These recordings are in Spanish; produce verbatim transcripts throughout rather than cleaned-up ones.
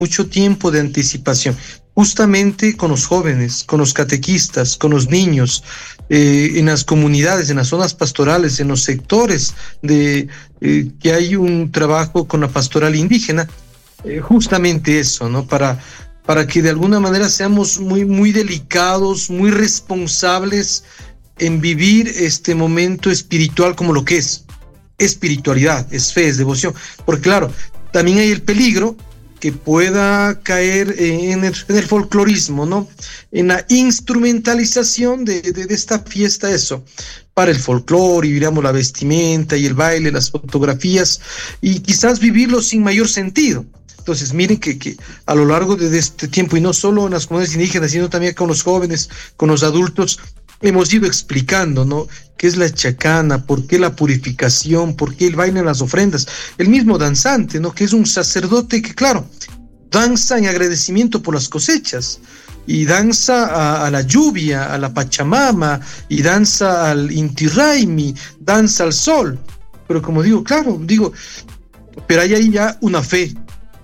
mucho tiempo de anticipación, justamente con los jóvenes, con los catequistas, con los niños, eh, en las comunidades, en las zonas pastorales, en los sectores de eh, que hay un trabajo con la pastoral indígena, eh, justamente eso, ¿no? Para, para que de alguna manera seamos muy, muy delicados, muy responsables en vivir este momento espiritual como lo que es espiritualidad, es fe, es devoción, porque claro, también hay el peligro que pueda caer en el, en el folclorismo, ¿no? En la instrumentalización de, de, de esta fiesta, eso, para el folclore, y digamos la vestimenta y el baile, las fotografías, y quizás vivirlo sin mayor sentido. Entonces, miren que, que a lo largo de, de este tiempo, y no solo en las comunidades indígenas, sino también con los jóvenes, con los adultos, hemos ido explicando, ¿no? ¿Qué es la chacana? ¿Por qué la purificación? ¿Por qué el baile en las ofrendas? El mismo danzante, ¿no? Que es un sacerdote que, claro, danza en agradecimiento por las cosechas, y danza a, a la lluvia, a la Pachamama, y danza al Inti Raymi, danza al sol. Pero como digo, claro, digo, pero hay ahí ya una fe,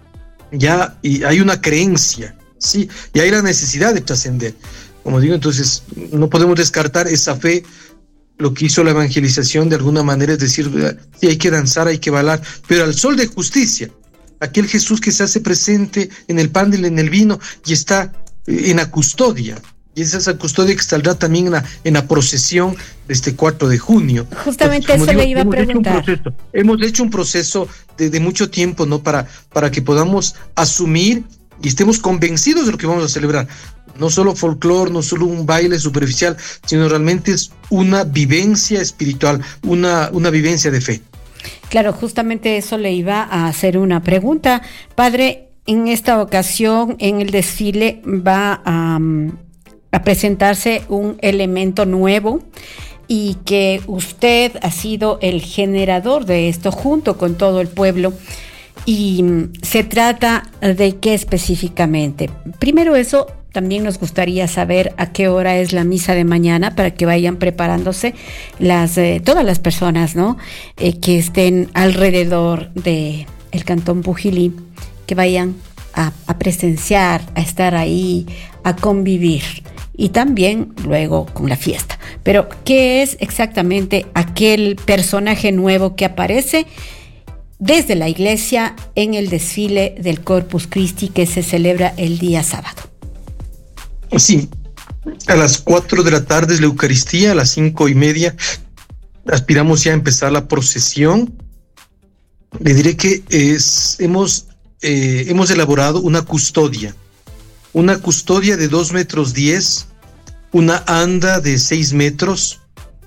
ya y hay una creencia, ¿sí? Y hay la necesidad de trascender. Como digo, entonces no podemos descartar esa fe. Lo que hizo la evangelización de alguna manera es decir, sí, hay que danzar, hay que bailar, pero al sol de justicia, aquel Jesús que se hace presente en el pan y en el vino y está en la custodia, y es esa custodia que saldrá también en la, en la procesión de este cuatro de junio. Justamente entonces, eso digo, le iba a preguntar. Hecho proceso, hemos hecho un proceso de, de mucho tiempo, ¿no? Para, para que podamos asumir y estemos convencidos de lo que vamos a celebrar. No solo folclore, no solo un baile superficial, sino realmente es una vivencia espiritual, una, una vivencia de fe. Claro, justamente eso le iba a hacer una pregunta. Padre, en esta ocasión, en el desfile va a, a presentarse un elemento nuevo y que usted ha sido el generador de esto junto con todo el pueblo. Y se trata de qué específicamente. Primero eso, también nos gustaría saber a qué hora es la misa de mañana para que vayan preparándose las eh, todas las personas, ¿no? Eh, que estén alrededor de el Cantón Pujilí, que vayan a, a presenciar, a estar ahí, a convivir y también luego con la fiesta. Pero ¿qué es exactamente aquel personaje nuevo que aparece desde la iglesia en el desfile del Corpus Christi que se celebra el día sábado? Sí, a las cuatro de la tarde es la Eucaristía, a las cinco y media aspiramos ya a empezar la procesión. Le diré que es, hemos, eh, hemos elaborado una custodia, una custodia de dos metros diez, una anda de seis metros,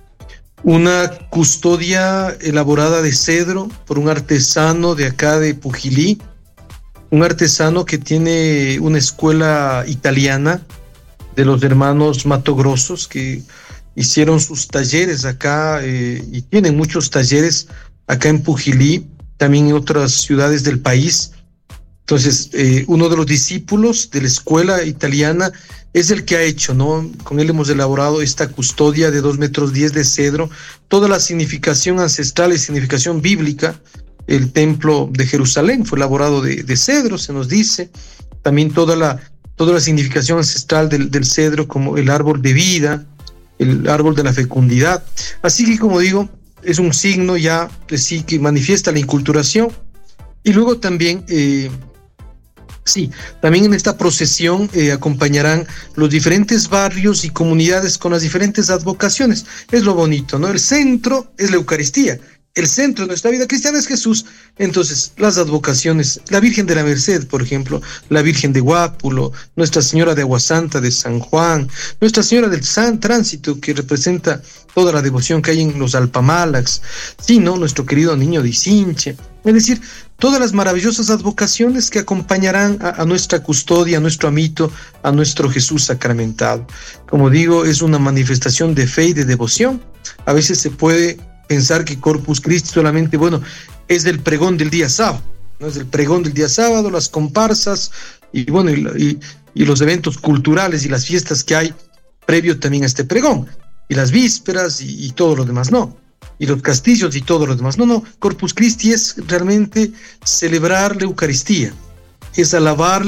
una custodia elaborada de cedro por un artesano de acá de Pujilí, un artesano que tiene una escuela italiana de los hermanos Matogrossos, que hicieron sus talleres acá eh, y tienen muchos talleres acá en Pujilí, también en otras ciudades del país. Entonces, eh, uno de los discípulos de la escuela italiana es el que ha hecho, ¿no? Con él hemos elaborado esta custodia de dos metros diez de cedro, toda la significación ancestral y significación bíblica. El templo de Jerusalén fue elaborado de, de cedro, se nos dice, también toda la, toda la significación ancestral del, del cedro como el árbol de vida, el árbol de la fecundidad. Así que, como digo, es un signo ya de sí que manifiesta la inculturación. Y luego también... Eh, Sí, también en esta procesión eh, acompañarán los diferentes barrios y comunidades con las diferentes advocaciones. Es lo bonito, ¿no? El centro es la Eucaristía. El centro de nuestra vida cristiana es Jesús. Entonces, las advocaciones, la Virgen de la Merced, por ejemplo, la Virgen de Guápulo, Nuestra Señora de Aguasanta de San Juan, Nuestra Señora del San Tránsito, que representa toda la devoción que hay en los Alpamalax, sí, ¿no? Nuestro querido niño de Isinche. Es decir, todas las maravillosas advocaciones que acompañarán a, a nuestra custodia, a nuestro amito, a nuestro Jesús sacramentado. Como digo, es una manifestación de fe y de devoción. A veces se puede pensar que Corpus Christi solamente, bueno, es del pregón del día sábado, ¿no? Es del pregón del día sábado, las comparsas y bueno, y, y, y los eventos culturales y las fiestas que hay previo también a este pregón, y las vísperas y, y todo lo demás, no. Y los castillos y todo lo demás. No, no, Corpus Christi es realmente celebrar la Eucaristía. es alabar